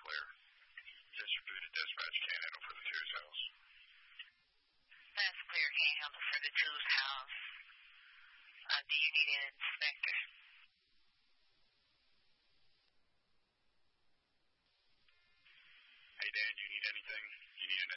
clear. Distributed dispatch can't handle for the two's house. That's clear, can't handle for the two's house. Do you need an inspector? Hey, Dan, do you need anything? You need an